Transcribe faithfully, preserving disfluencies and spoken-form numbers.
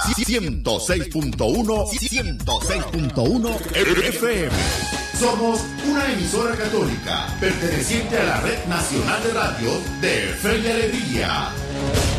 ciento seis punto uno, ciento seis punto uno F M. Somos una emisora católica perteneciente a la Red Nacional de Radios de Fe y Alegría.